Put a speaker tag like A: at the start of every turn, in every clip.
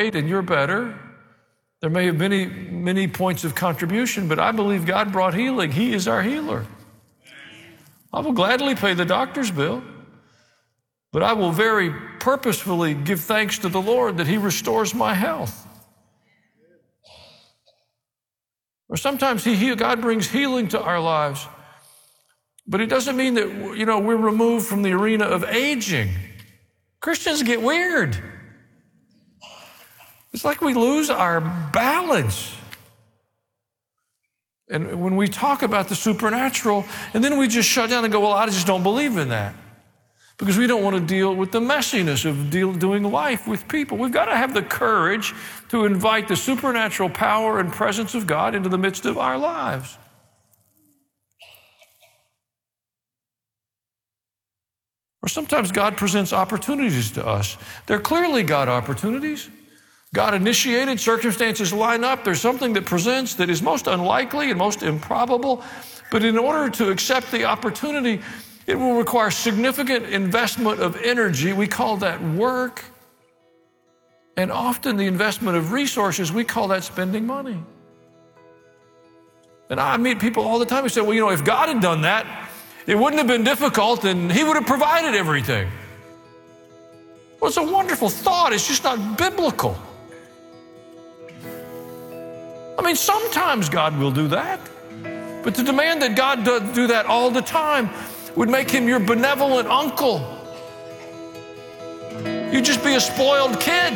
A: great and you're better. There may have been many points of contribution, but I believe God brought healing. He is our healer. I will gladly pay the doctor's bill, but I will very purposefully give thanks to the Lord that He restores my health. Or sometimes God brings healing to our lives, but it doesn't mean that, we're removed from the arena of aging. Christians get weird. It's like we lose our balance. And when we talk about the supernatural, and then we just shut down and go, well, I just don't believe in that. Because we don't want to deal with the messiness of doing life with people. We've got to have the courage to invite the supernatural power and presence of God into the midst of our lives. Or sometimes God presents opportunities to us. They're clearly God opportunities. God initiated, circumstances line up. There's something that presents that is most unlikely and most improbable. But in order to accept the opportunity, it will require significant investment of energy. We call that work. And often the investment of resources, we call that spending money. And I meet people all the time who say, well, if God had done that, it wouldn't have been difficult and He would have provided everything. Well, it's a wonderful thought. It's just not biblical. Sometimes God will do that. But to demand that God do that all the time would make Him your benevolent uncle. You'd just be a spoiled kid.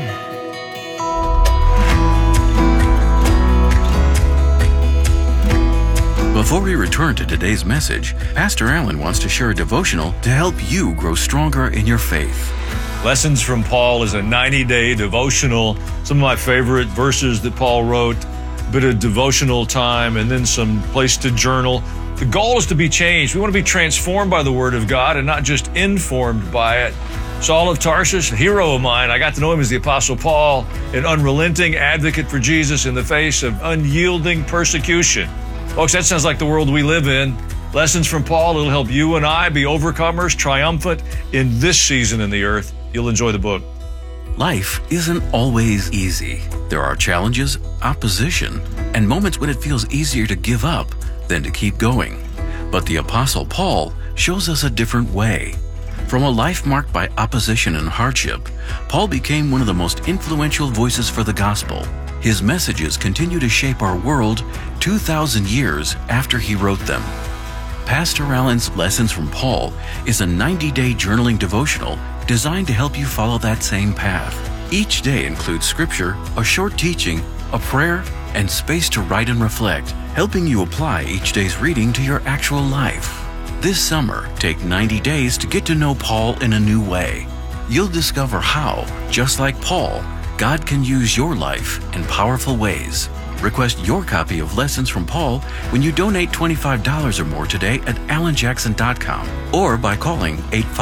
B: Before we return to today's message, Pastor Allen wants to share a devotional to help you grow stronger in your faith.
A: Lessons from Paul is a 90-day devotional. Some of my favorite verses that Paul wrote, a bit of devotional time, and then some place to journal. The goal is to be changed. We want to be transformed by the Word of God and not just informed by it. Saul of Tarsus, a hero of mine, I got to know him as the Apostle Paul, an unrelenting advocate for Jesus in the face of unyielding persecution. Folks, that sounds like the world we live in. Lessons from Paul, it'll help you and I be overcomers, triumphant in this season in the earth. You'll enjoy the book.
B: Life isn't always easy. There are challenges, opposition, and moments when it feels easier to give up than to keep going. But the Apostle Paul shows us a different way. From a life marked by opposition and hardship, Paul became one of the most influential voices for the gospel. His messages continue to shape our world 2,000 years after he wrote them. Pastor Allen's Lessons from Paul is a 90-day journaling devotional designed to help you follow that same path. Each day includes scripture, a short teaching, a prayer, and space to write and reflect, helping you apply each day's reading to your actual life. This summer, take 90 days to get to know Paul in a new way. You'll discover how, just like Paul, God can use your life in powerful ways. Request your copy of Lessons from Paul when you donate $25 or more today at allenjackson.com or by calling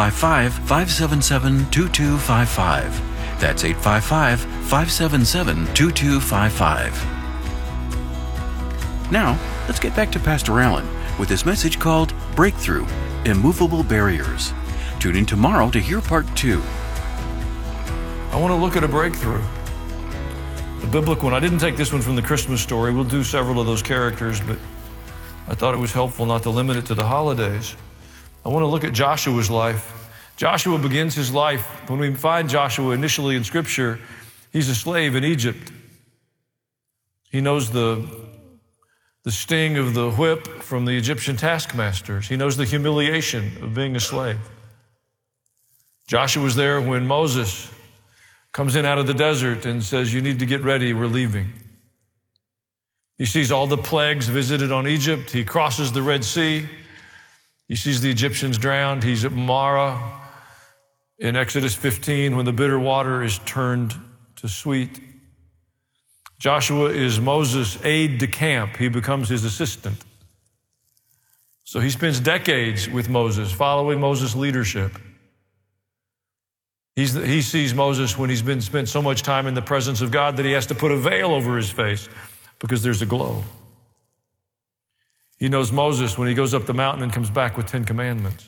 B: 855-577-2255. That's 855-577-2255. Now, let's get back to Pastor Allen with his message called Breakthrough, Immovable Barriers. Tune in tomorrow to hear part 2.
A: I want to look at a breakthrough. The biblical one. I didn't take this one from the Christmas story. We'll do several of those characters, but I thought it was helpful not to limit it to the holidays. I want to look at Joshua's life. Joshua begins his life. When we find Joshua initially in Scripture, he's a slave in Egypt. He knows the sting of the whip from the Egyptian taskmasters. He knows the humiliation of being a slave. Joshua was there when Moses comes in out of the desert and says, you need to get ready, we're leaving. He sees all the plagues visited on Egypt. He crosses the Red Sea. He sees the Egyptians drowned. He's at Marah in Exodus 15 when the bitter water is turned to sweet. Joshua is Moses' aide de camp. He becomes his assistant. So he spends decades with Moses, following Moses' leadership. He sees Moses when he's spent so much time in the presence of God that he has to put a veil over his face because there's a glow. He knows Moses when he goes up the mountain and comes back with 10 commandments.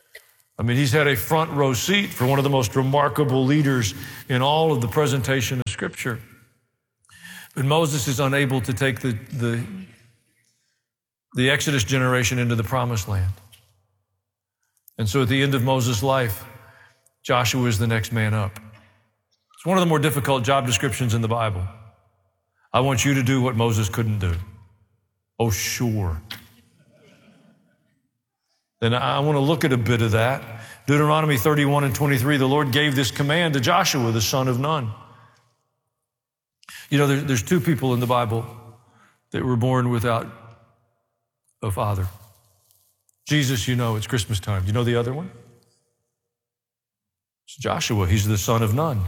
A: He's had a front row seat for one of the most remarkable leaders in all of the presentation of Scripture. But Moses is unable to take the Exodus generation into the Promised Land. And so at the end of Moses' life, Joshua is the next man up. It's one of the more difficult job descriptions in the Bible. I want you to do what Moses couldn't do. Oh, sure. Then I want to look at a bit of that. Deuteronomy 31 and 23, the Lord gave this command to Joshua, the son of Nun. You know, there's two people in the Bible that were born without a father. Jesus, you know, it's Christmas time. You know the other one? It's Joshua. He's the son of Nun.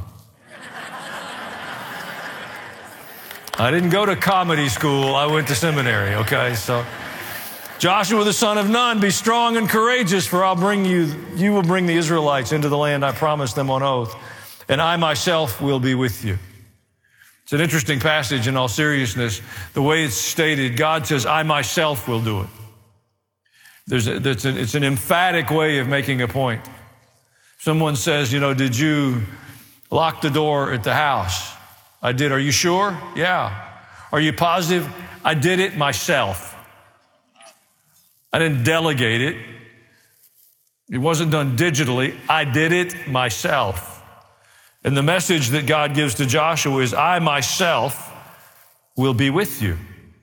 A: I didn't go to comedy school. I went to seminary, okay? So Joshua, the son of Nun, be strong and courageous, for you will bring the Israelites into the land I promised them on oath, and I myself will be with you. It's an interesting passage in all seriousness. The way it's stated, God says, I myself will do it. It's an emphatic way of making a point. Someone says, you know, did you lock the door at the house? I did. Are you sure? Yeah. Are you positive? I did it myself. I didn't delegate it. It wasn't done digitally. I did it myself. And the message that God gives to Joshua is, I myself will be with you.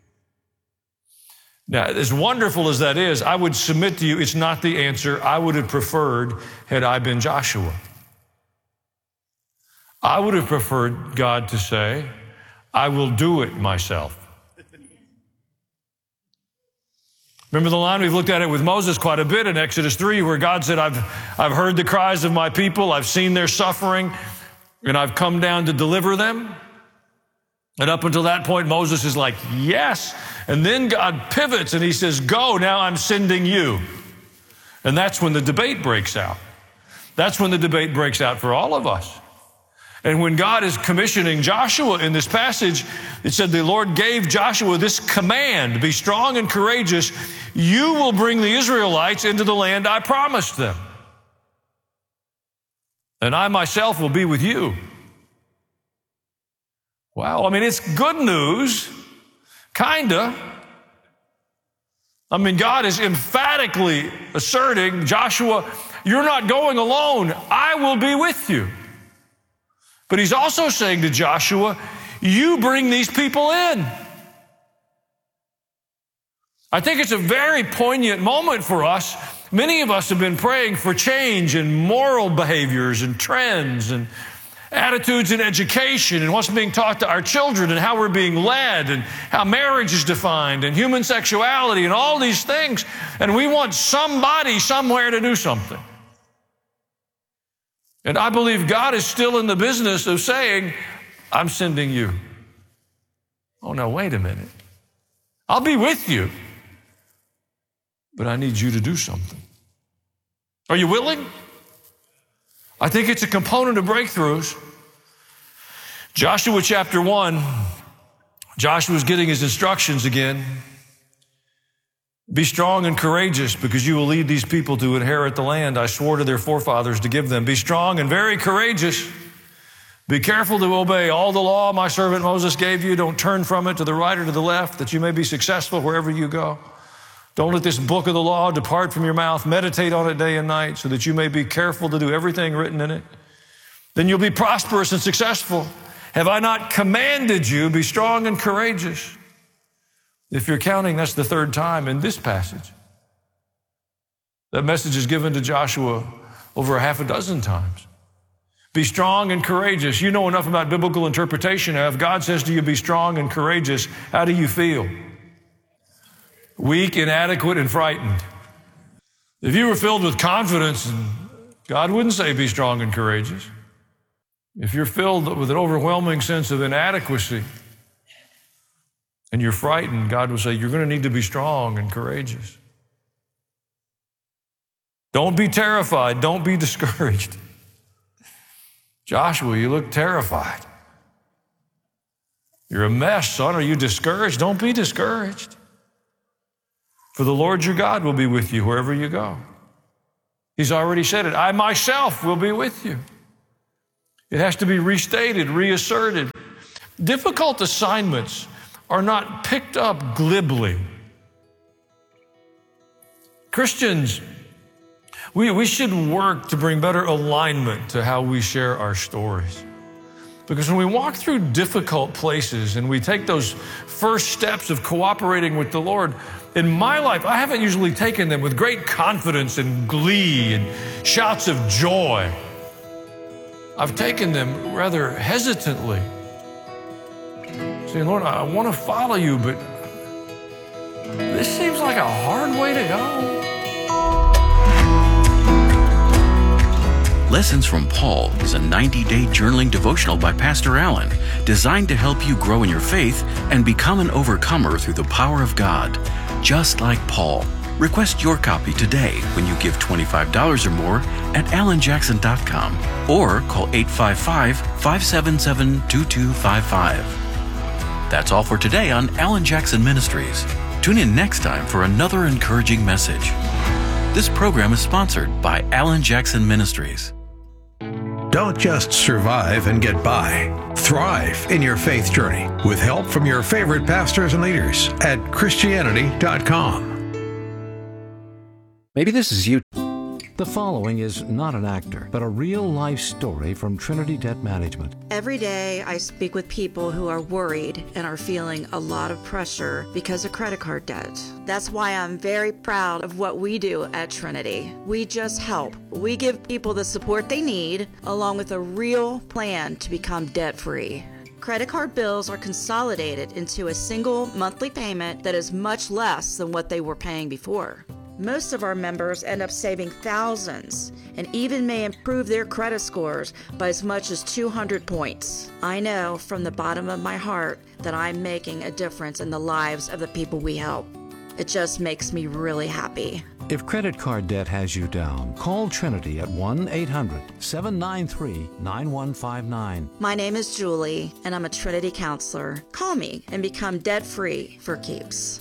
A: Now, as wonderful as that is, I would submit to you, it's not the answer I would have preferred had I been Joshua. I would have preferred God to say, I will do it myself. Remember the line, we've looked at it with Moses quite a bit in Exodus 3, where God said, I've heard the cries of my people, I've seen their suffering, and I've come down to deliver them. And up until that point, Moses is like, yes. And then God pivots and he says, go, now I'm sending you. And that's when the debate breaks out. That's when the debate breaks out for all of us. And when God is commissioning Joshua in this passage, it said the Lord gave Joshua this command, be strong and courageous. You will bring the Israelites into the land I promised them. And I myself will be with you. Wow, I mean, it's good news, kinda. I mean, God is emphatically asserting, Joshua, you're not going alone. I will be with you. But he's also saying to Joshua, you bring these people in. I think it's a very poignant moment for us. Many of us have been praying for change in moral behaviors and trends and attitudes in education and what's being taught to our children and how we're being led and how marriage is defined and human sexuality and all these things. And we want somebody somewhere to do something. And I believe God is still in the business of saying, I'm sending you. Oh, now, wait a minute. I'll be with you, but I need you to do something. Are you willing? I think it's a component of breakthroughs. Joshua chapter 1, Joshua's getting his instructions again. Be strong and courageous, because you will lead these people to inherit the land I swore to their forefathers to give them. Be strong and very courageous. Be careful to obey all the law my servant Moses gave you. Don't turn from it to the right or to the left, that you may be successful wherever you go. Don't let this book of the law depart from your mouth. Meditate on it day and night, so that you may be careful to do everything written in it. Then you'll be prosperous and successful. Have I not commanded you? Be strong and courageous. If you're counting, that's the third time in this passage. That message is given to Joshua over a half a dozen times. Be strong and courageous. You know enough about biblical interpretation. Now, if God says to you, be strong and courageous, how do you feel? Weak, inadequate, and frightened. If you were filled with confidence, God wouldn't say be strong and courageous. If you're filled with an overwhelming sense of inadequacy and you're frightened, God will say you're going to need to be strong and courageous. Don't be terrified. Don't be discouraged. Joshua, you look terrified. You're a mess, son. Are you discouraged? Don't be discouraged. For the Lord your God will be with you wherever you go. He's already said it. I myself will be with you. It has to be restated, reasserted. Difficult assignments are not picked up glibly. Christians, we should work to bring better alignment to how we share our stories. Because when we walk through difficult places and we take those first steps of cooperating with the Lord, in my life, I haven't usually taken them with great confidence and glee and shouts of joy. I've taken them rather hesitantly, saying, Lord, I want to follow you, but this seems like a hard way to go.
B: Lessons from Paul is a 90-day journaling devotional by Pastor Allen, designed to help you grow in your faith and become an overcomer through the power of God, just like Paul. Request your copy today when you give $25 or more at alanjackson.com or call 855-577-2255. That's all for today on Alan Jackson Ministries. Tune in next time for another encouraging message. This program is sponsored by Alan Jackson Ministries.
C: Don't just survive and get by. Thrive in your faith journey with help from your favorite pastors and leaders at Christianity.com.
D: Maybe this is you. The following is not an actor, but a real-life story from Trinity Debt Management.
E: Every day I speak with people who are worried and are feeling a lot of pressure because of credit card debt. That's why I'm very proud of what we do at Trinity. We just help. We give people the support they need, along with a real plan to become debt-free. Credit card bills are consolidated into a single monthly payment that is much less than what they were paying before. Most of our members end up saving thousands and even may improve their credit scores by as much as 200 points. I know from the bottom of my heart that I'm making a difference in the lives of the people we help. It just makes me really happy.
D: If credit card debt has you down, call Trinity at 1-800-793-9159.
E: My name is Julie, and I'm a Trinity counselor. Call me and become debt-free for keeps.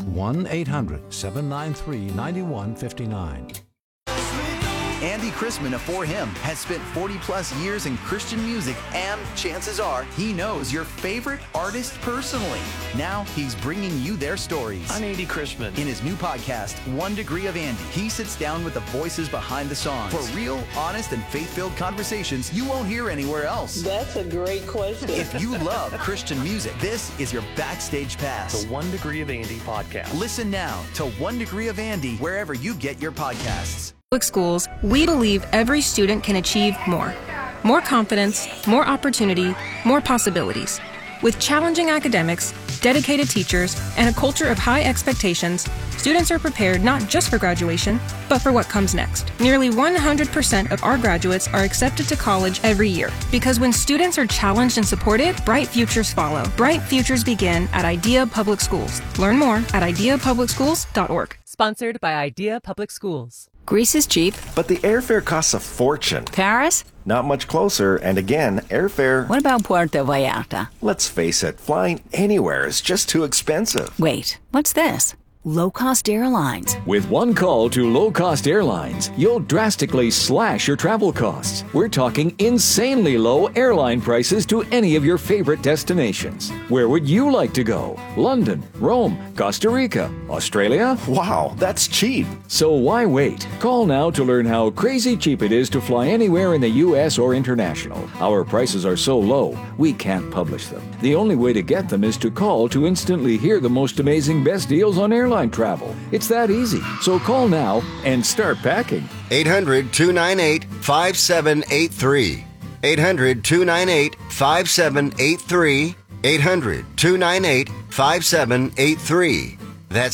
D: 1-800-793-9159.
F: Andy Chrisman of For Him has spent 40-plus years in Christian music, and chances are he knows your favorite artist personally. Now he's bringing you their stories.
G: I'm Andy Chrisman.
F: In his new podcast, 1 Degree of Andy, he sits down with the voices behind the songs for real, honest, and faith-filled conversations you won't hear anywhere else.
H: That's a great question.
F: If you love Christian music, this is your backstage pass.
G: The 1 Degree of Andy podcast.
F: Listen now to 1 Degree of Andy wherever you get your podcasts.
I: Public schools, we believe every student can achieve more. More confidence, more opportunity, more possibilities. With challenging academics, dedicated teachers, and a culture of high expectations, students are prepared not just for graduation, but for what comes next. Nearly 100% of our graduates are accepted to college every year. Because when students are challenged and supported, bright futures follow. Bright futures begin at IDEA Public Schools. Learn more at ideapublicschools.org.
J: Sponsored by IDEA Public Schools.
K: Greece is cheap.
L: But the airfare costs a fortune.
K: Paris?
L: Not much closer, and again, airfare...
K: What about Puerto Vallarta?
L: Let's face it, flying anywhere is just too expensive.
K: Wait, what's this? Low-cost airlines.
M: With one call to low-cost airlines, you'll drastically slash your travel costs. We're talking insanely low airline prices to any of your favorite destinations. Where would you like to go? London, Rome, Costa Rica, Australia?
L: Wow, that's cheap.
M: So why wait? Call now to learn how crazy cheap it is to fly anywhere in the U.S. or international. Our prices are so low, we can't publish them. The only way to get them is to call to instantly hear the most amazing best deals on airline travel. It's that easy. So call now and start packing.
N: 800-298-5783. 800-298-5783. 800-298-5783. That's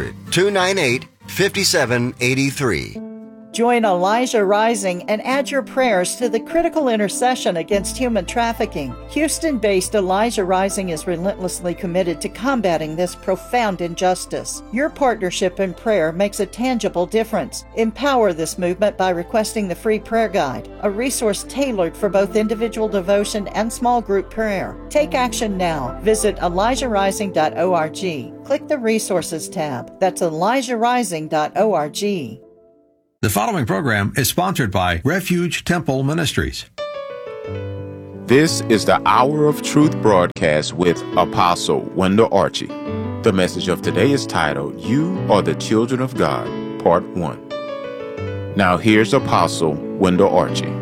N: 800-298-5783.
O: Join Elijah Rising and add your prayers to the critical intercession against human trafficking. Houston-based Elijah Rising is relentlessly committed to combating this profound injustice. Your partnership in prayer makes a tangible difference. Empower this movement by requesting the free prayer guide, a resource tailored for both individual devotion and small group prayer. Take action now. Visit ElijahRising.org. Click the Resources tab. That's ElijahRising.org.
C: The following program is sponsored by Refuge Temple Ministries.
H: This is the Hour of Truth broadcast with Apostle Wendell Archie. The message of today is titled, You Are the Children of God, Part 1. Now here's Apostle Wendell Archie.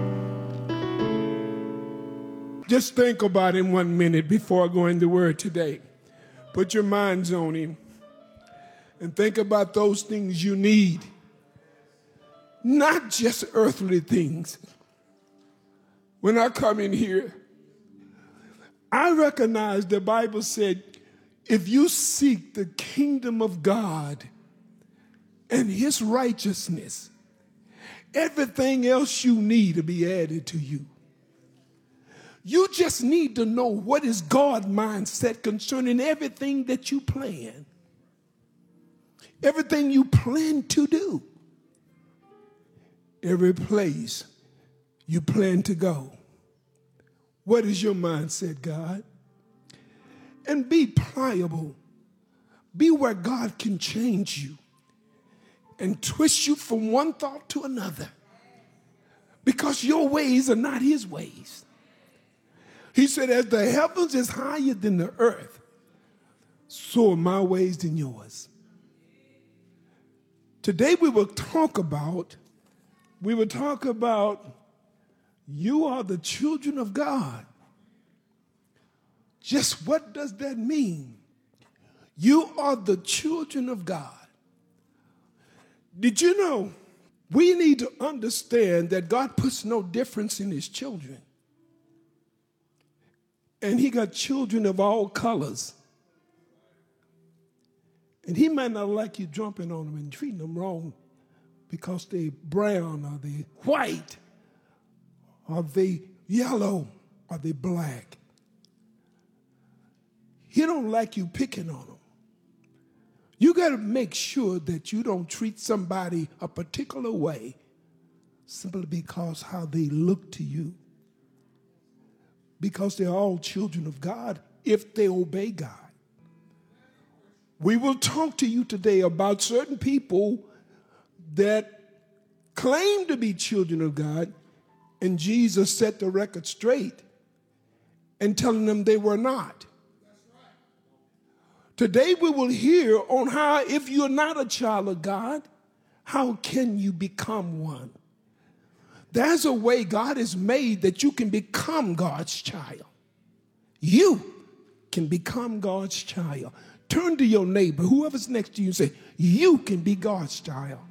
P: Just think about him 1 minute before I go into the word today. Put your minds on him and think about those things you need. Not just earthly things. When I come in here, I recognize the Bible said, if you seek the kingdom of God and his righteousness, everything else you need to be added to you. You just need to know what is God's mindset concerning everything that you plan. Everything you plan to do. Every place you plan to go. What is your mindset, God? And be pliable. Be where God can change you and twist you from one thought to another. Because your ways are not his ways. He said, as the heavens is higher than the earth, so are my ways than yours. Today we will talk about you are the children of God. Just what does that mean? You are the children of God. Did you know we need to understand that God puts no difference in his children? And he got children of all colors. And he might not like you jumping on them and treating them wrong because they brown or they white or they yellow or they black. He don't like you picking on them. You got to make sure that you don't treat somebody a particular way simply because how they look to you. Because they're all children of God if they obey God. We will talk to you today about certain people that claim to be children of God, and Jesus set the record straight and telling them they were not. Today we will hear on how if you're not a child of God, how can you become one? There's a way God has made that you can become God's child. You can become God's child. Turn to your neighbor, whoever's next to you, and say, you can be God's child.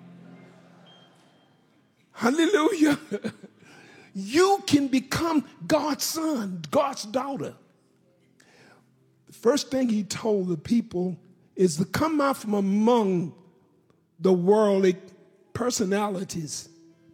P: Hallelujah. You can become God's son, God's daughter. The first thing he told the people is to come out from among the worldly personalities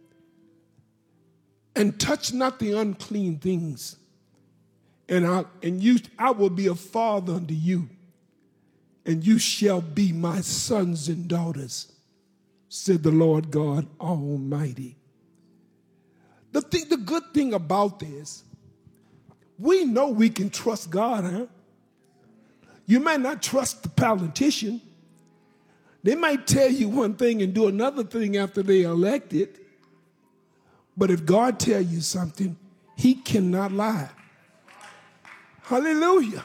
P: and touch not the unclean things. And I will be a father unto you, and you shall be my sons and daughters, said the Lord God Almighty. The good thing about this, we know we can trust God, huh? You might not trust the politician. They might tell you one thing and do another thing after they are elected. But if God tells you something, he cannot lie. Hallelujah.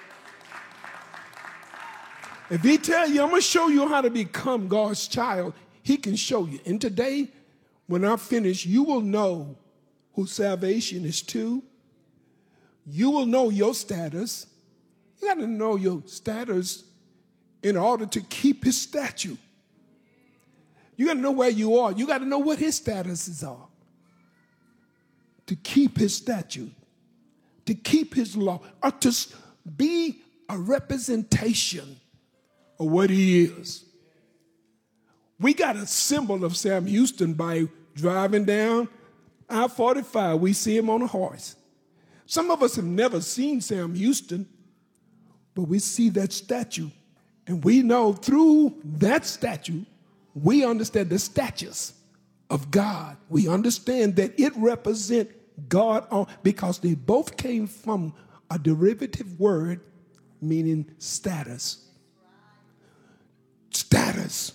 P: If he tells you, I'm going to show you how to become God's child, he can show you. And today, when I finish, you will know who salvation is to. You will know your status. You got to know your status in order to keep his statute. You got to know where you are. You got to know what his statuses are. To keep his statute, to keep his law, or to be a representation of what he is. We got a symbol of Sam Houston by driving down I-45. We see him on a horse. Some of us have never seen Sam Houston, but we see that statue. And we know through that statue, we understand the statutes of God. We understand that it represents God because they both came from a derivative word meaning status. Status.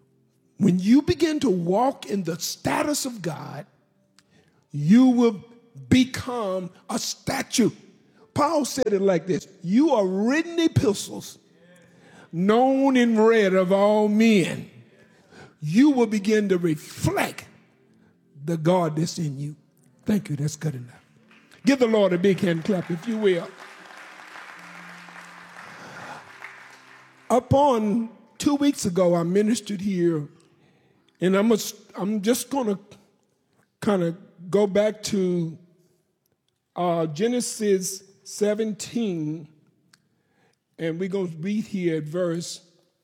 P: When you begin to walk in the status of God, you will become a statue. Paul said it like this: you are written epistles, known and read of all men. You will begin to reflect the God that's in you. Thank you, that's good enough. Give the Lord a big hand clap, if you will. Upon 2 weeks ago, I ministered here, and I'm just going to kind of go back to Genesis 17, and we're going to read here at verse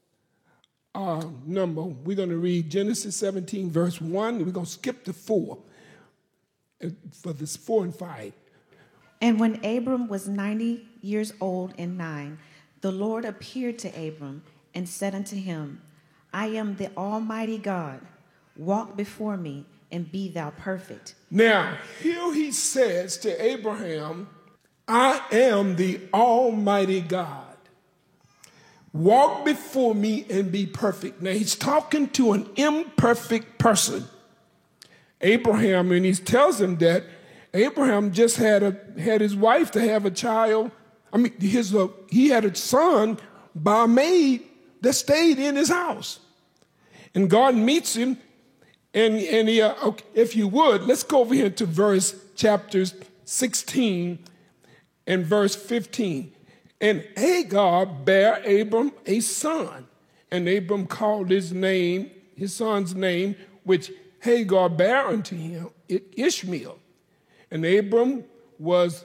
P: we're going to read Genesis 17, verse 1. We're going to skip to 4 for this 4 and 5.
Q: And when Abram was 90 years old and 9, the Lord appeared to Abram and said unto him, I am the Almighty God. Walk before me and be thou perfect.
P: Now, here he says to Abraham, I am the Almighty God. Walk before me and be perfect. Now, he's talking to an imperfect person, Abraham, and he tells him that Abraham just had his wife to have a child. I mean, he had a son by a maid that stayed in his house. And God meets him, and he, if you would, let's go over here to chapters 16 and verse 15. And Hagar bare Abram a son, and Abram called his son's name, which Hagar bare unto him, Ishmael. And Abram was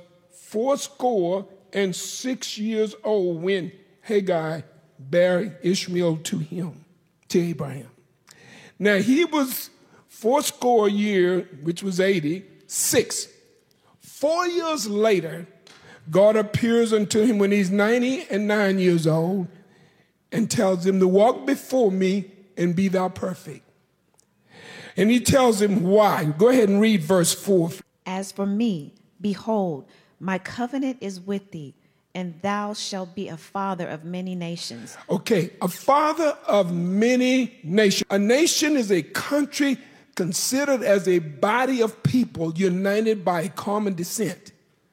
P: 86 years old when Hagar bare Ishmael to Abraham. Now he was 80 years, which was 86. 4 years later, God appears unto him when he's 99 years old and tells him to walk before me and be thou perfect. And he tells him why. Go ahead and read verse 4.
Q: As for me, behold, my covenant is with thee, and thou shalt be a father of many nations.
P: Okay, a father of many nations. A nation is a country considered as a body of people united by a common descent.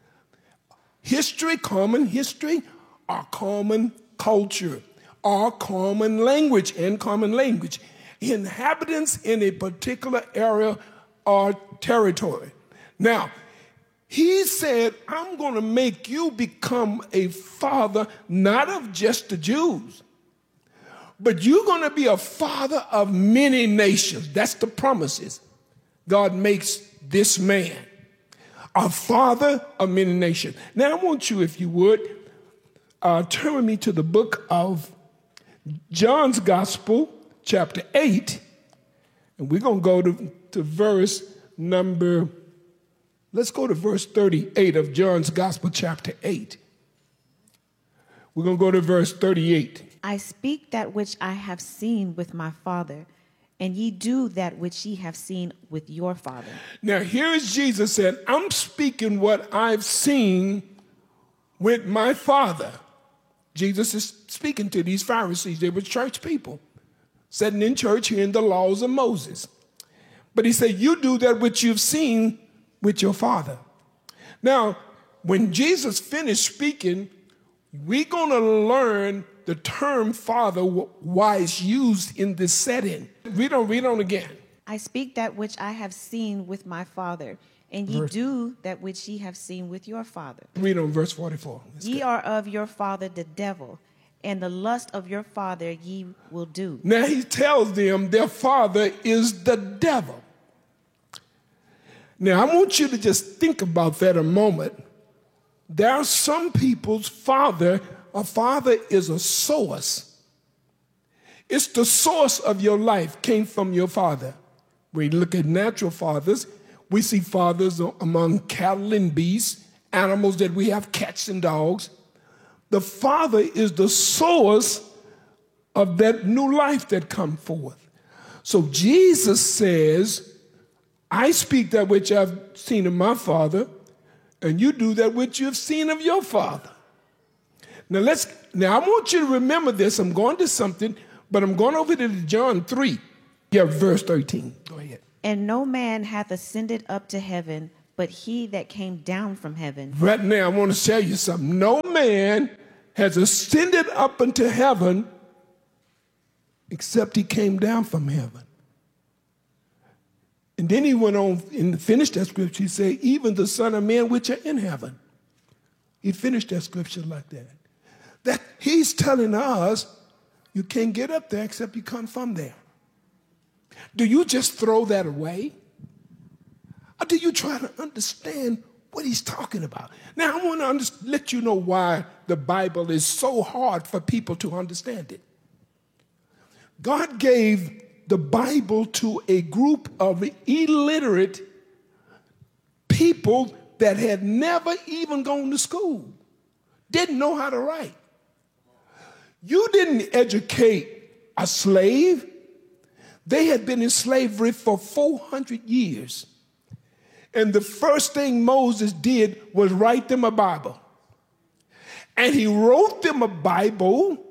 P: Common history, or common culture, or common language and common language. Inhabitants in a particular area or territory. Now, he said, I'm going to make you become a father, not of just the Jews, but you're going to be a father of many nations. That's the promises God makes this man. A father of many nations. Now, I want you, if you would, turn with me to the book of John's Gospel, chapter 8. And we're going to go to verse number, let's go to verse 38 of John's Gospel, chapter 8. We're going to go to verse 38.
Q: I speak that which I have seen with my Father, and ye do that which ye have seen with your father.
P: Now, here is Jesus said, I'm speaking what I've seen with my Father. Jesus is speaking to these Pharisees. They were church people, sitting in church hearing the laws of Moses. But he said, you do that which you've seen with your Father. Now, when Jesus finished speaking, we're going to learn the term father, why it's used in this setting. Read on again.
Q: I speak that which I have seen with my Father, and ye do that which ye have seen with your father.
P: Read on verse 44.
Q: Ye are of your father the devil, and the lust of your father ye will do.
P: Now he tells them their father is the devil. Now I want you to just think about that a moment. There are some people's a father is a source. It's the source of your life came from your father. We look at natural fathers. We see fathers among cattle and beasts, animals that we have, cats and dogs. The father is the source of that new life that come forth. So Jesus says, I speak that which I've seen of my father, and you do that which you've seen of your father. Now I want you to remember this. I'm going to something, but I'm going over to John 3. Yeah, verse 13. Go ahead.
Q: And no man hath ascended up to heaven, but he that came down from heaven.
P: Right now, I want to tell you something. No man has ascended up into heaven except he came down from heaven. And then he went on and finished that scripture. He said, even the Son of Man which are in heaven. He finished that scripture like that. That he's telling us you can't get up there except you come from there. Do you just throw that away? Or do you try to understand what he's talking about? Now, I want to let you know why the Bible is so hard for people to understand it. God gave the Bible to a group of illiterate people that had never even gone to school, didn't know how to write. You didn't educate a slave. They had been in slavery for 400 years. And the first thing Moses did was write them a Bible. And he wrote them a Bible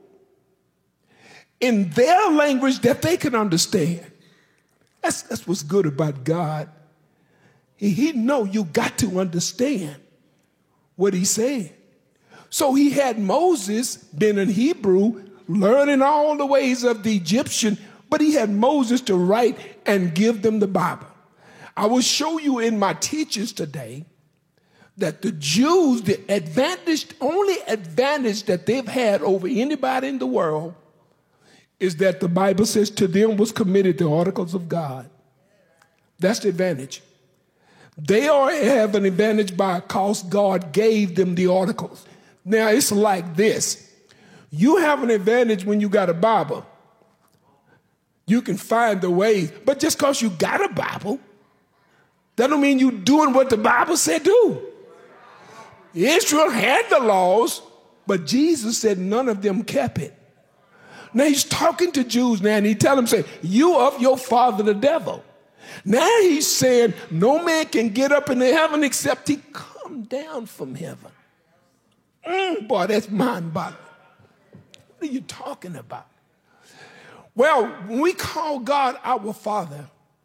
P: in their language that they could understand. That's what's good about God. He know you got to understand what he's saying. So he had Moses, been in Hebrew, learning all the ways of the Egyptian, but he had Moses to write and give them the Bible. I will show you in my teachings today that the Jews, the only advantage that they've had over anybody in the world is that the Bible says to them was committed the articles of God. That's the advantage. They have an advantage because God gave them the articles. Now, it's like this. You have an advantage when you got a Bible. You can find the ways. But just because you got a Bible, that don't mean you're doing what the Bible said do. Israel had the laws, but Jesus said none of them kept it. Now he's talking to Jews now, and he tell them, say, you of your father the devil. Now he's saying no man can get up into heaven except he come down from heaven. Boy, that's mind-boggling. What are you talking about? Well, when we call God our Father,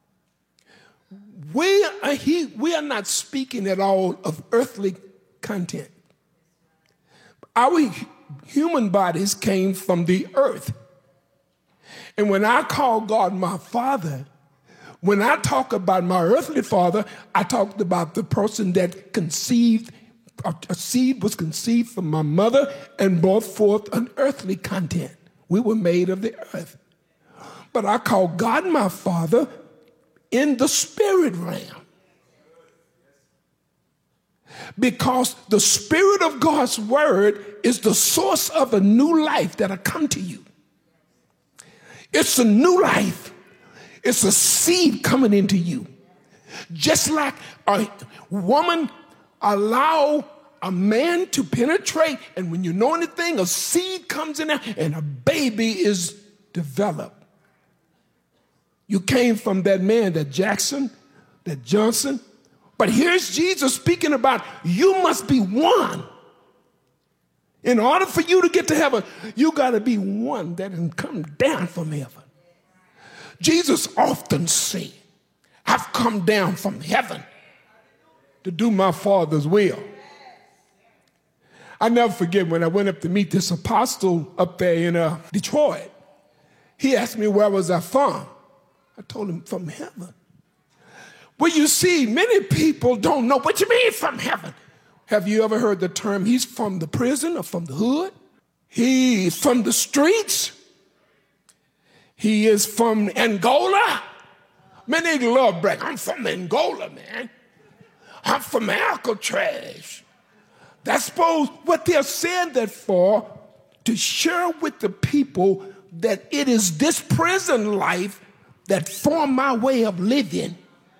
P: we are not speaking at all of earthly content. Our human bodies came from the earth. And when I call God my Father, when I talk about my earthly father, I talked about the person that conceived, a seed was conceived from my mother and brought forth an earthly content. We were made of the earth. But I call God my Father in the spirit realm. Because the Spirit of God's word is the source of a new life that'll come to you. It's a new life. It's a seed coming into you. Just like a woman allow a man to penetrate, and when you know anything, a seed comes in there and a baby is developed. You came from that man, that Jackson, that Johnson. But here's Jesus speaking about you must be one. In order for you to get to heaven, you got to be one that can come down from heaven. Jesus often said, I've come down from heaven to do my Father's will. I never forget when I went up to meet this apostle up there in Detroit. He asked me where was I from. I told him from heaven. Well, you see, many people don't know what you mean from heaven. Have you ever heard the term he's from the prison or from the hood? He's from the streets. He is from Angola. Man, they love brag. I'm from Angola, man. I'm from Alcatraz. That's supposed what they're saying that for, to share with the people that it is this prison life that formed my way of living.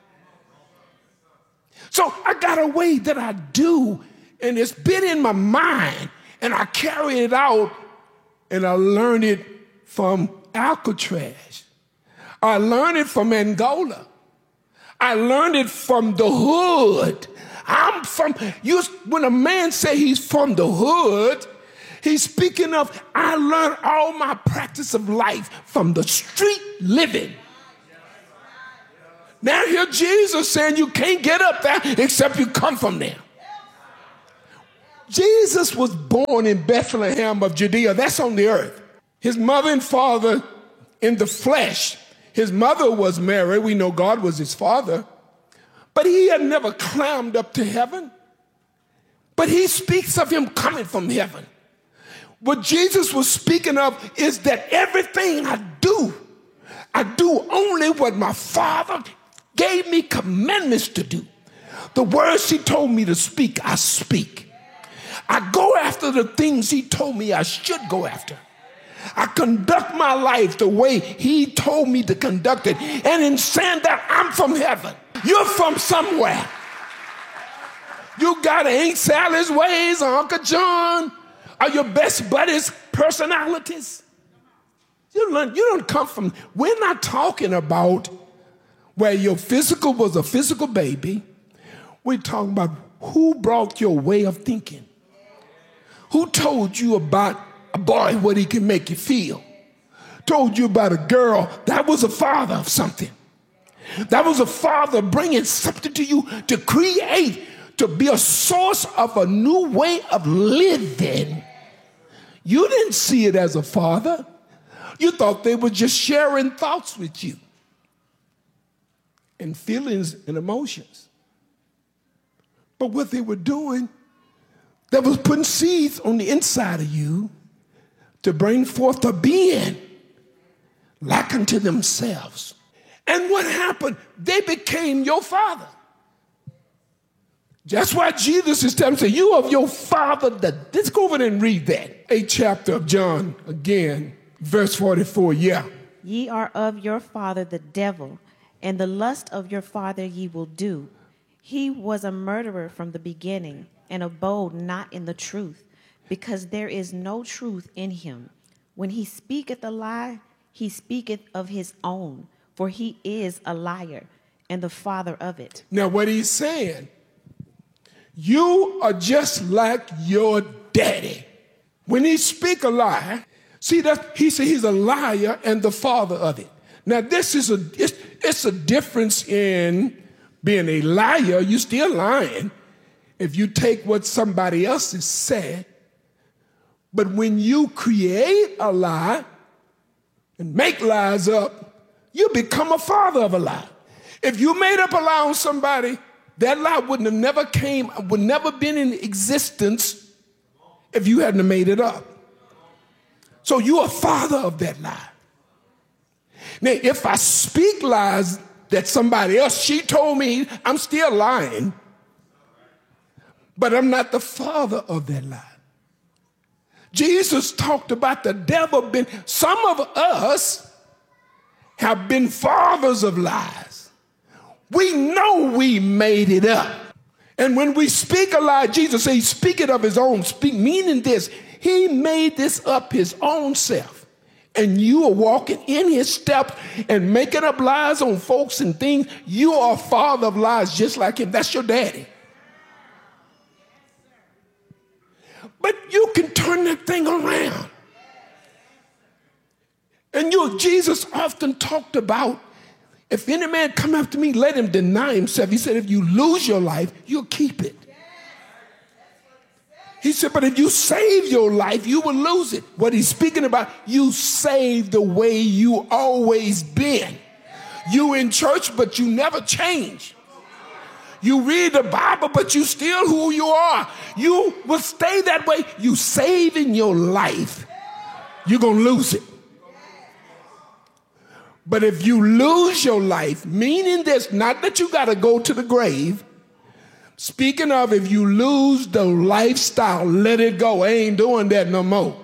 P: So I got a way that I do, and it's been in my mind, and I carry it out, and I learned it from Alcatraz. I learned it from Angola. I learned it from the hood. When a man say he's from the hood, he's speaking of, I learned all my practice of life from the street living. Now here Jesus saying you can't get up there except you come from there. Jesus was born in Bethlehem of Judea. That's on the earth. His mother and father in the flesh. His mother was Mary. We know God was his father. But he had never climbed up to heaven. But he speaks of him coming from heaven. What Jesus was speaking of is that everything I do only what my Father gave me commandments to do. The words he told me to speak, I speak. I go after the things he told me I should go after. I conduct my life the way he told me to conduct it. And in saying that, I'm from heaven. You're from somewhere. You got Aunt Sally's ways or Uncle John or your best buddy's personalities. You don't come from, we're not talking about where your physical was a physical baby. We're talking about who brought your way of thinking. Who told you about a boy, what he can make you feel? Told you about a girl, that was a father of something. That was a father bringing something to you to create, to be a source of a new way of living. You didn't see it as a father. You thought they were just sharing thoughts with you and feelings and emotions. But what they were doing, that was putting seeds on the inside of you to bring forth a being like unto themselves. And what happened? They became your father. That's why Jesus is telling you, you of your father. Let's go over there and read that. 8th chapter of John again, verse 44, yeah.
Q: Ye are of your father the devil, and the lust of your father ye will do. He was a murderer from the beginning, and abode not in the truth, because there is no truth in him. When he speaketh a lie, he speaketh of his own, for he is a liar, and the father of it.
P: Now what he's saying, you are just like your daddy. When he speak a lie, see that he said he's a liar and the father of it. Now this is it's a difference in being a liar. You're still lying if you take what somebody else has said. But when you create a lie and make lies up, you become a father of a lie. If you made up a lie on somebody, that lie would never been in existence if you hadn't made it up. So you're a father of that lie. Now, if I speak lies that somebody else, she told me, I'm still lying, but I'm not the father of that lie. Jesus talked about the devil some of us have been fathers of lies. We know we made it up. And when we speak a lie, Jesus said, speak it of his own, meaning this, he made this up his own self. And you are walking in his steps and making up lies on folks and things. You are a father of lies just like him. That's your daddy. But you can turn that thing around. And Jesus often talked about, if any man come after me, let him deny himself. He said, if you lose your life, you'll keep it. He said, but if you save your life, you will lose it. What he's speaking about, you save the way you always been. You in church, but you never change. You read the Bible, but you still who you are. You will stay that way. You save in your life, you're going to lose it. But if you lose your life, meaning this, not that you got to go to the grave. Speaking of, if you lose the lifestyle, let it go. I ain't doing that no more.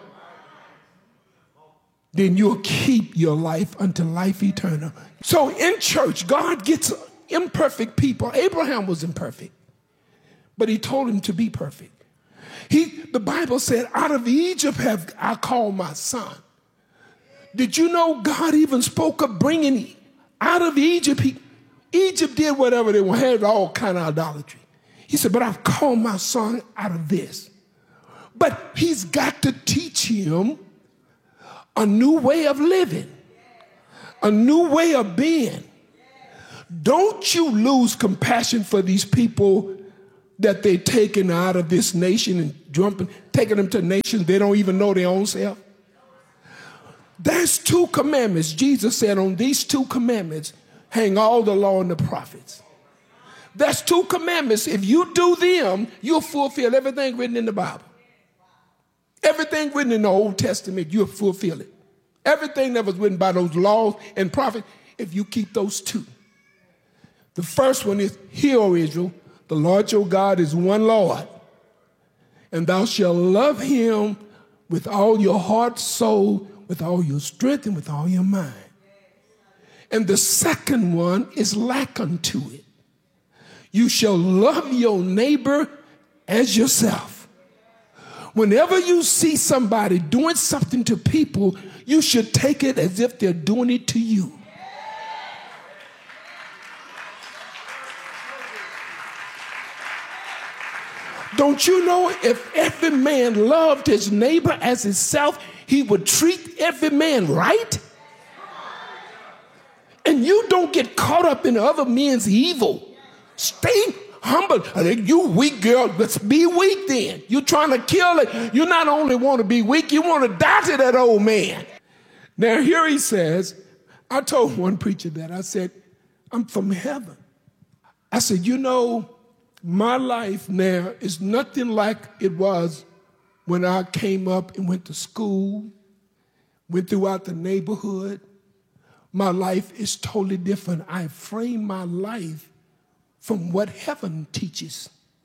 P: Then you'll keep your life unto life eternal. So in church, God gets imperfect people. Abraham was imperfect, but he told him to be perfect. The Bible said, out of Egypt have I called my son. Did you know God even spoke of bringing out of Egypt? Egypt did whatever they wanted, had all kind of idolatry. He said, but I've called my son out of this. But he's got to teach him a new way of living, a new way of being. Don't you lose compassion for these people that they're taking out of this nation and taking them to nations they don't even know their own self. There's 2 commandments. Jesus said on these 2 commandments hang all the law and the prophets. That's 2 commandments. If you do them, you'll fulfill everything written in the Bible. Everything written in the Old Testament, you'll fulfill it. Everything that was written by those laws and prophets, if you keep those 2. The first one is, hear, O Israel, the Lord your God is one Lord, and thou shalt love him with all your heart, soul, with all your strength, and with all your mind. And the second one is like unto it. You shall love your neighbor as yourself. Whenever you see somebody doing something to people, you should take it as if they're doing it to you. Don't you know if every man loved his neighbor as himself, he would treat every man right? And you don't get caught up in other men's evil. Stay humble. You weak girl, let's be weak then. You're trying to kill it. You not only want to be weak, you want to die to that old man. Now here he says, I told one preacher that. I said, I'm from heaven. I said, you know, my life now is nothing like it was when I came up and went to school, went throughout the neighborhood. My life is totally different. I frame my life from what heaven teaches.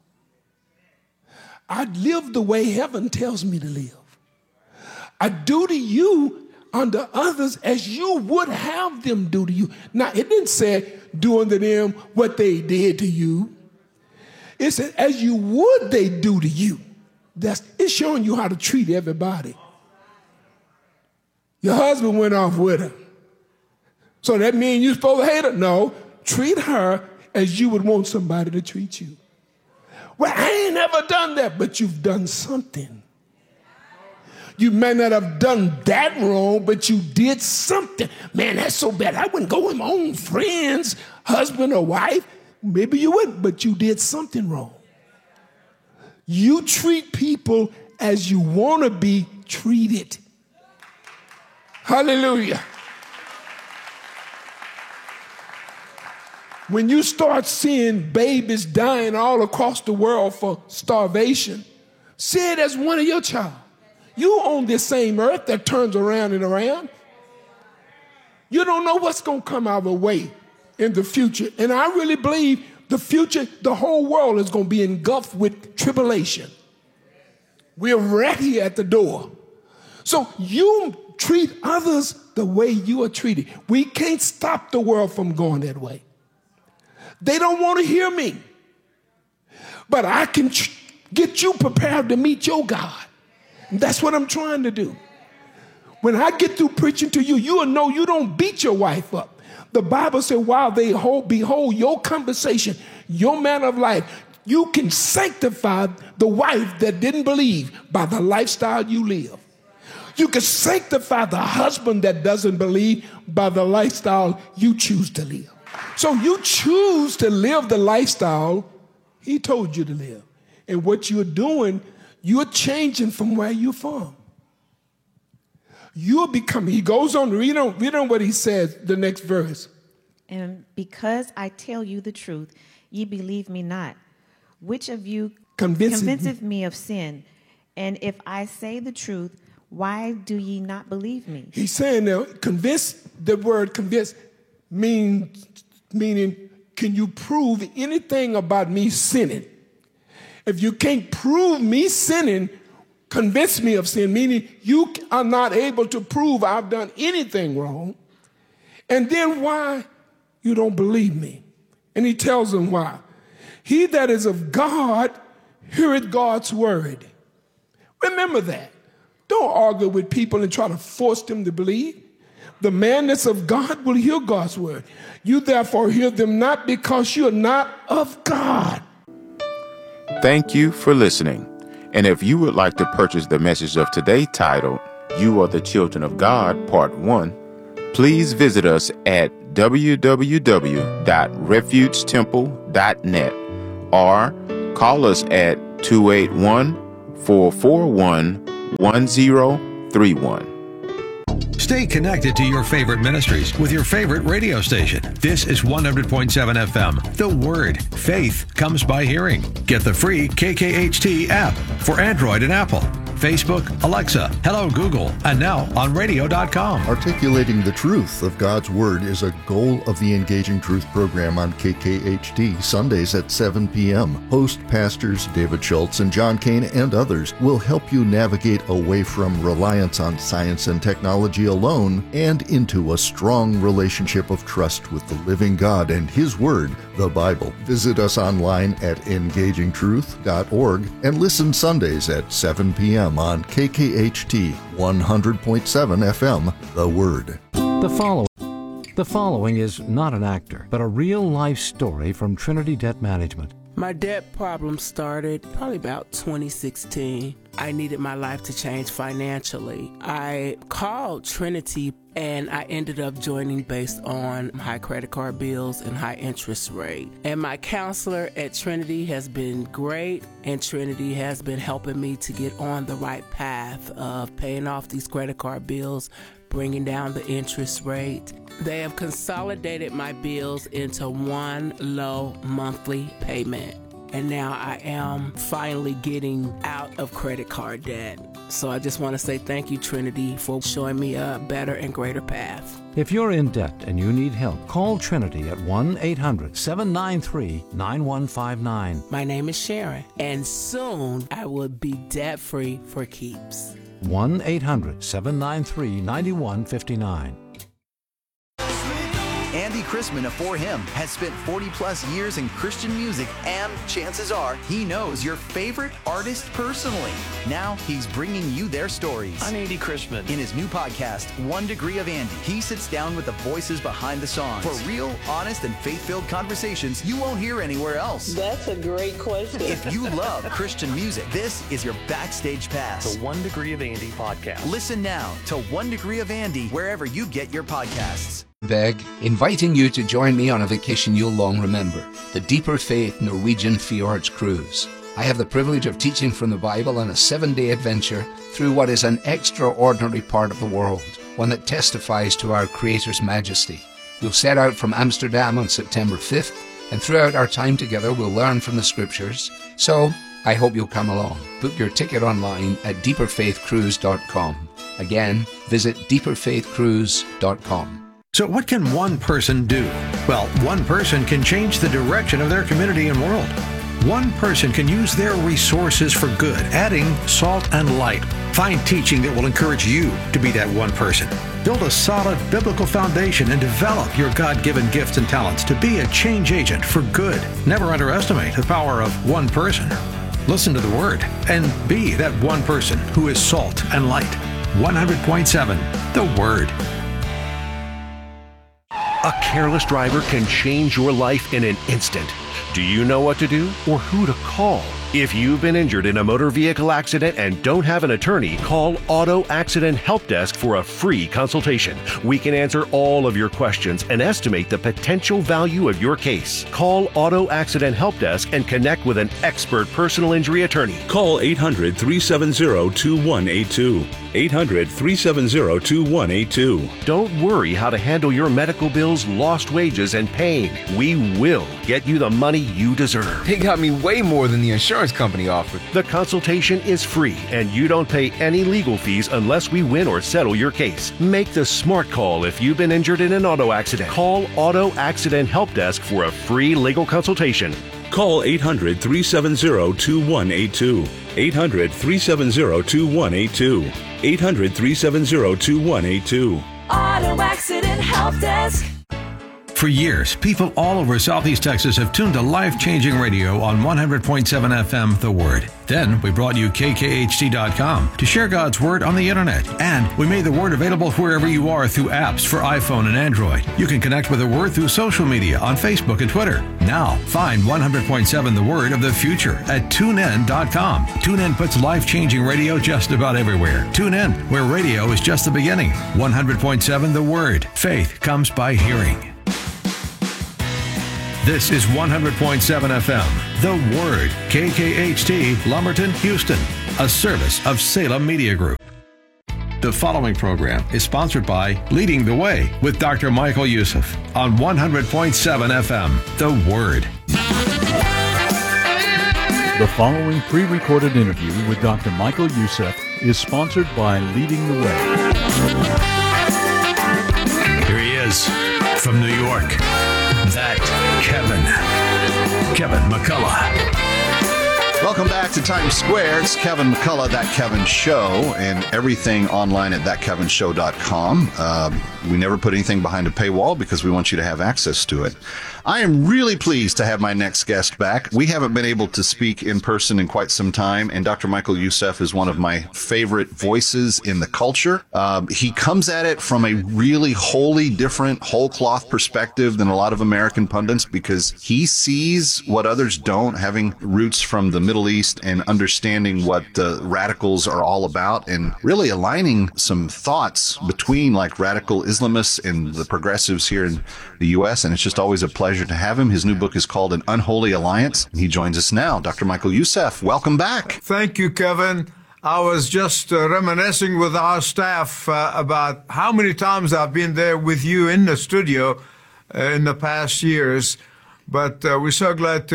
P: I live the way heaven tells me to live. I do to you unto others as you would have them do to you. Now, it didn't say do unto them what they did to you. It said as you would they do to you. It's showing you how to treat everybody. Your husband went off with her. So that means you're supposed to hate her? No, treat her as you would want somebody to treat you. Well, I ain't never done that, but you've done something. You may not have done that wrong, but you did something. Man, that's so bad. I wouldn't go with my own friends, husband or wife. Maybe you wouldn't, but you did something wrong. You treat people as you want to be treated. Hallelujah. When you start seeing babies dying all across the world for starvation, see it as one of your child. You own this same earth that turns around and around. You don't know what's going to come our way in the future. And I really believe the future, the whole world is going to be engulfed with tribulation. We're right here at the door. So you treat others the way you are treated. We can't stop the world from going that way. They don't want to hear me. But I can get you prepared to meet your God. And that's what I'm trying to do. When I get through preaching to you, you will know you don't beat your wife up. The Bible said, while they behold your conversation, your manner of life, you can sanctify the wife that didn't believe by the lifestyle you live. You can sanctify the husband that doesn't believe by the lifestyle you choose to live. So you choose to live the lifestyle he told you to live. And what you're doing, you're changing from where you're from. You're becoming, he goes on, read on what he says, the next verse.
Q: And because I tell you the truth, ye believe me not. Which of you convinceth me of sin? And if I say the truth, why do ye not believe me?
P: He's saying now, convince, the word convince meaning, can you prove anything about me sinning? If you can't prove me sinning, convince me of sin, meaning you are not able to prove I've done anything wrong. And then why you don't believe me? And he tells them why. He that is of God heareth God's word. Remember that. Don't argue with people and try to force them to believe. The man that's of God will hear God's word. You therefore hear them not because you are not of God.
H: Thank you for listening. And if you would like to purchase the message of today titled, You Are the Children of God, Part 1, please visit us at www.refugetemple.net or call us at 281-441-1031.
C: Stay connected to your favorite ministries with your favorite radio station. This is 100.7 FM. The Word. Faith comes by hearing. Get the free KKHT app for Android and Apple. Facebook, Alexa, Hello Google, and now on radio.com.
R: Articulating the truth of God's Word is a goal of the Engaging Truth program on KKHT, Sundays at 7 p.m. Host pastors David Schultz and John Kane and others will help you navigate away from reliance on science and technology alone and into a strong relationship of trust with the living God and His Word, the Bible. Visit us online at engagingtruth.org and listen Sundays at 7 p.m. on KKHT 100.7 FM, The Word.
D: The following is not an actor, but a real-life story from Trinity Debt Management.
S: My debt problem started probably about 2016. I needed my life to change financially. I called Trinity and I ended up joining based on high credit card bills and high interest rate. And my counselor at Trinity has been great, and Trinity has been helping me to get on the right path of paying off these credit card bills, bringing down the interest rate. They have consolidated my bills into one low monthly payment. And now I am finally getting out of credit card debt. So I just want to say thank you, Trinity, for showing me a better and greater path.
D: If you're in debt and you need help, call Trinity at 1-800-793-9159.
S: My name is Sharon, and soon I will be debt-free for keeps.
D: 1-800-793-9159.
F: Andy Chrisman of For Him has spent 40-plus years in Christian music, and chances are he knows your favorite artist personally. Now he's bringing you their stories.
G: I'm Andy Chrisman.
F: In his new podcast, 1 Degree of Andy, he sits down with the voices behind the songs for real, honest, and faith-filled conversations you won't hear anywhere else.
T: That's a great question.
F: If you love Christian music, this is your backstage pass.
G: The 1 Degree of Andy podcast.
F: Listen now to 1 Degree of Andy wherever you get your podcasts.
U: Beg, inviting you to join me on a vacation you'll long remember, the Deeper Faith Norwegian Fjords Cruise. I have the privilege of teaching from the Bible on a 7-day adventure through what is an extraordinary part of the world, one that testifies to our Creator's majesty. We'll set out from Amsterdam on September 5th, and throughout our time together we'll learn from the Scriptures. So, I hope you'll come along. Book your ticket online at deeperfaithcruise.com. Again, visit deeperfaithcruise.com.
C: So what can one person do? Well, one person can change the direction of their community and world. One person can use their resources for good, adding salt and light. Find teaching that will encourage you to be that one person. Build a solid biblical foundation and develop your God-given gifts and talents to be a change agent for good. Never underestimate the power of one person. Listen to the Word and be that one person who is salt and light. 100.7 The Word.
V: A careless driver can change your life in an instant. Do you know what to do or who to call? If you've been injured in a motor vehicle accident and don't have an attorney, call Auto Accident Help Desk for a free consultation. We can answer all of your questions and estimate the potential value of your case. Call Auto Accident Help Desk and connect with an expert personal injury attorney.
W: Call 800-370-2182. 800-370-2182.
V: Don't worry how to handle your medical bills, lost wages, and pain. We will get you the money you deserve.
X: They got me way more than the insurance company offered.
V: The consultation is free, and you don't pay any legal fees unless we win or settle your case. Make the smart call if you've been injured in an auto accident. Call Auto Accident Help Desk for a free legal consultation.
W: Call 800-370-2182. 800-370-2182. 800-370-2182.
Y: Auto Accident Help Desk.
C: For years, people all over Southeast Texas have tuned to life-changing radio on 100.7 FM, The Word. Then we brought you KKHT.com to share God's Word on the Internet. And we made the Word available wherever you are through apps for iPhone and Android. You can connect with the Word through social media on Facebook and Twitter. Now, find 100.7 The Word of the future at TuneIn.com. TuneIn puts life-changing radio just about everywhere. Tune in, where radio is just the beginning. 100.7 The Word. Faith comes by hearing. This is 100.7 FM, The Word, KKHT, Lumberton, Houston, a service of Salem Media Group. The following program is sponsored by Leading the Way with Dr. Michael Youssef on 100.7 FM, The Word.
A: The following pre-recorded interview with Dr. Michael Youssef is sponsored by Leading the Way.
C: Here he is from New York, that Kevin McCullough.
B: Welcome back to Times Square. It's Kevin McCullough, That Kevin Show, and everything online at thatkevinshow.com. We never put anything behind a paywall because we want you to have access to it. I am really pleased to have my next guest back. We haven't been able to speak in person in quite some time, and Dr. Michael Youssef is one of my favorite voices in the culture. He comes at it from a really wholly different, whole cloth perspective than a lot of American pundits because he sees what others don't, having roots from the Middle East and understanding what the radicals are all about and really aligning some thoughts between like radical Islamists and the progressives here in the U.S. And it's just always a pleasure to have him. His new book is called An Unholy Alliance. And he joins us now. Dr. Michael Youssef, welcome back.
E: Thank you, Kevin. I was just reminiscing with our staff about how many times I've been there with you in the studio in the past years. But we're so glad to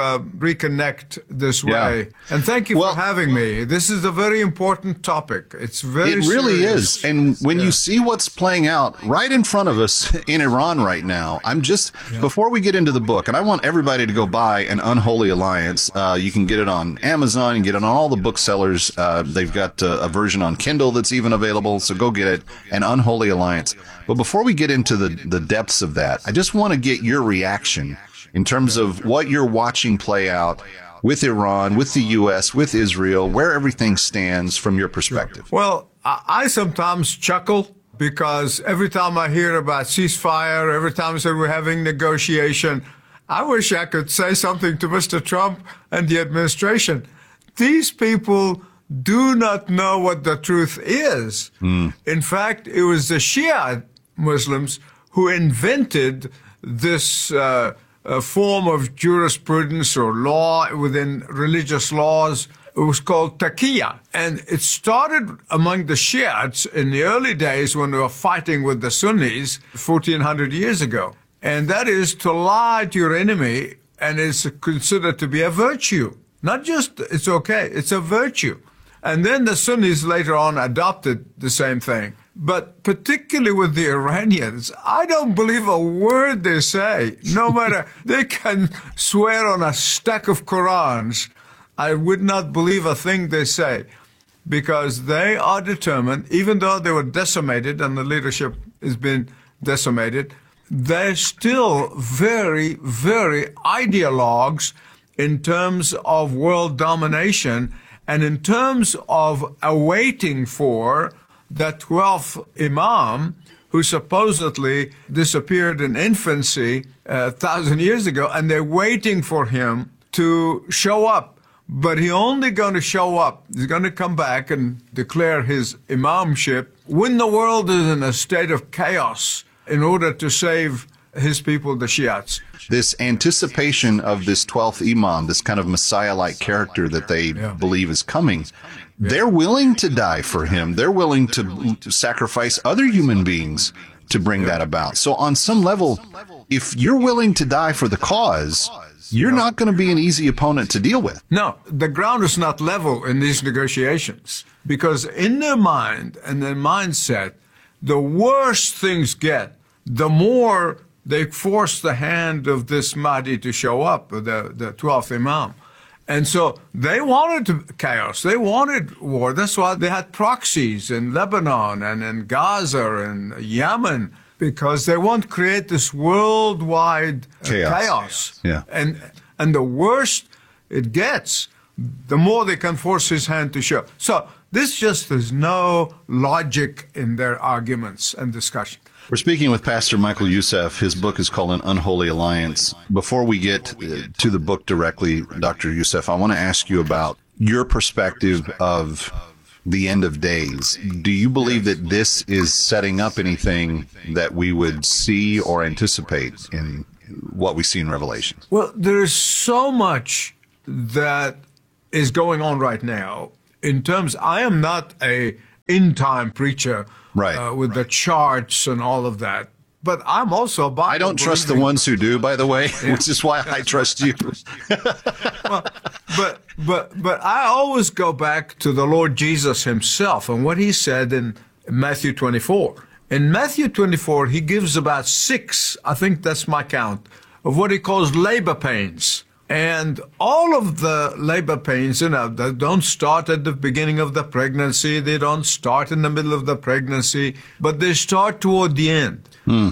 E: reconnect this way. And thank you for having me. This is a very important topic. It's very
B: It really
E: serious.
B: is. And when you see what's playing out right in front of us in Iran right now, before we get into the book, and I want everybody to go buy An Unholy Alliance. You can get it on Amazon, you can get it on all the booksellers. They've got a version on Kindle that's even available, so go get it, An Unholy Alliance. But before we get into the depths of that, I just want to get your reaction in terms of what you're watching play out with Iran, with the U.S., with Israel, where everything stands from your perspective.
E: Well, I sometimes chuckle because every time I hear about ceasefire, every time I say we're having negotiation, I wish I could say something to Mr. Trump and the administration. These people do not know what the truth is. In fact, it was the Shia Muslims who invented this a form of jurisprudence or law within religious laws. It was called taqiyya. And it started among the Shiites in the early days when they were fighting with the Sunnis 1,400 years ago. And that is to lie to your enemy, and it's considered to be a virtue. Not just it's okay, it's a virtue. And then the Sunnis later on adopted the same thing. But particularly with the Iranians, I don't believe a word they say. No matter, they can swear on a stack of Qurans. I would not believe a thing they say because they are determined, even though they were decimated and the leadership has been decimated, they're still very, very ideologues in terms of world domination and in terms of awaiting for that 12th Imam who supposedly disappeared in infancy 1,000 years ago, and they're waiting for him to show up. But he's only going to show up. He's going to come back and declare his imamship when the world is in a state of chaos in order to save his people, the Shiites.
B: This anticipation of this 12th Imam, this kind of Messiah-like character that they believe is coming, they're willing to die for him. They're willing to sacrifice other human beings to bring that about. So on some level, if you're willing to die for the cause, you're not going to be an easy opponent to deal with.
E: No, the ground is not level in these negotiations because in their mind and their mindset, the worse things get, the more they force the hand of this Mahdi to show up, the 12th Imam. And so they wanted chaos. They wanted war. That's why they had proxies in Lebanon and in Gaza and Yemen, because they want to create this worldwide chaos.
B: Yeah.
E: And the worse it gets, the more they can force his hand to show. So this just has no logic in their arguments and discussion.
B: We're speaking with Pastor Michael Youssef. His book is called An Unholy Alliance. Before we get to the book directly, Dr. Youssef, I want to ask you about your perspective of the end of days. Do you believe that this is setting up anything that we would see or anticipate in what we see in Revelation?
E: Well, there's so much that is going on right now in terms, I am not a in-time preacher with the charts and all of that. But I'm also a Bible
B: I don't trust the ones who do, by the way, which is why I trust you.
E: Well, but I always go back to the Lord Jesus himself and what he said in Matthew 24. In Matthew 24, he gives about 6, I think that's my count, of what he calls labor pains. And all of the labor pains, they don't start at the beginning of the pregnancy. They don't start in the middle of the pregnancy, but they start toward the end.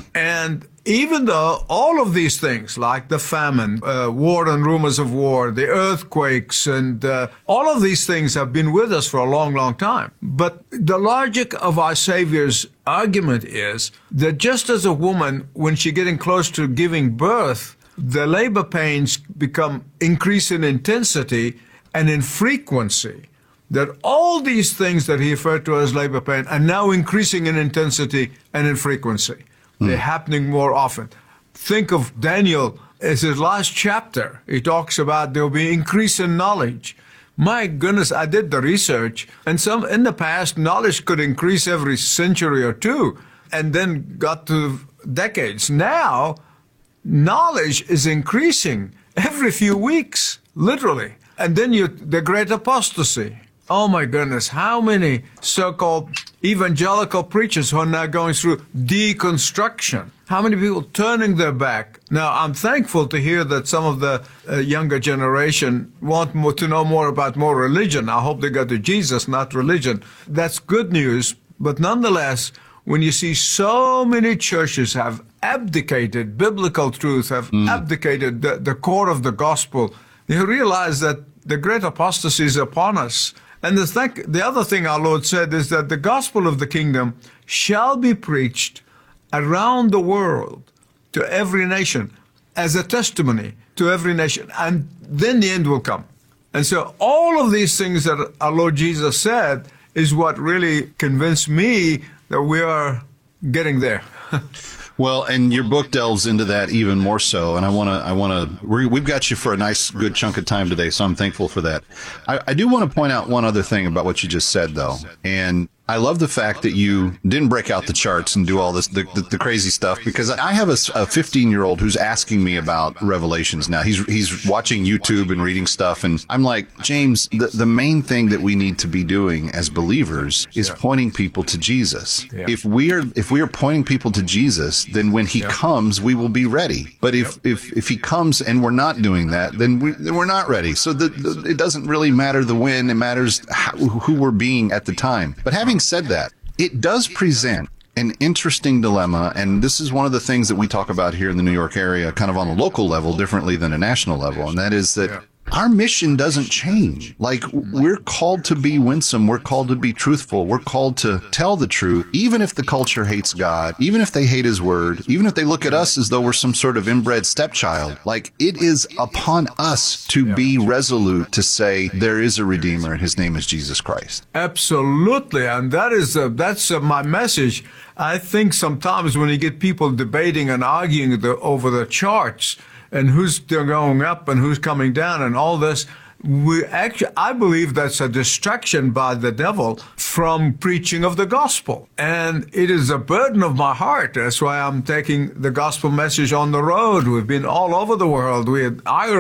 E: And even though all of these things, like the famine, war and rumors of war, the earthquakes, and all of these things have been with us for a long, long time. But the logic of our Savior's argument is that just as a woman, when she's getting close to giving birth, the labor pains increase in intensity and in frequency, that all these things that he referred to as labor pain are now increasing in intensity and in frequency. They're happening more often. Think of Daniel as his last chapter. He talks about there will be increase in knowledge. My goodness, I did the research, and in the past, knowledge could increase every century or two, and then got to decades. Now, knowledge is increasing every few weeks, literally. And then the great apostasy. Oh my goodness, how many so-called evangelical preachers who are now going through deconstruction? How many people turning their back? Now, I'm thankful to hear that some of the younger generation want to know more about more religion. I hope they go to Jesus, not religion. That's good news. But nonetheless, when you see so many churches have abdicated biblical truth, have abdicated the core of the gospel, you realize that the great apostasy is upon us. And the other thing our Lord said is that the gospel of the kingdom shall be preached around the world to every nation as a testimony to every nation. And then the end will come. And so all of these things that our Lord Jesus said is what really convinced me that we are getting there.
B: Well, and your book delves into that even more so, and we've got you for a nice, good chunk of time today, so I'm thankful for that. I do want to point out one other thing about what you just said, though, and I love the fact that you didn't break out the charts and do all this, the crazy stuff, because I have a 15-year-old who's asking me about Revelations now. He's watching YouTube and reading stuff, and I'm like, James, the main thing that we need to be doing as believers is pointing people to Jesus. Yeah. If we are pointing people to Jesus, then when he comes, we will be ready. But if he comes and we're not doing that, then we're not ready. So it doesn't really matter the when, it matters who we're being at the time. But having said that, it does present an interesting dilemma, and this is one of the things that we talk about here in the New York area, kind of on a local level, differently than a national level, and that is that our mission doesn't change. Like, we're called to be winsome, we're called to be truthful, we're called to tell the truth, even if the culture hates God, even if they hate his word, even if they look at us as though we're some sort of inbred stepchild. Like, it is upon us to be resolute to say there is a Redeemer and his name is Jesus Christ.
E: Absolutely, and that's my message. I think sometimes when you get people debating and arguing over the charts, and who's going up and who's coming down and all this, I believe that's a distraction by the devil from preaching of the gospel. And it is a burden of my heart. That's why I'm taking the gospel message on the road. We've been all over the world. We had Ireland.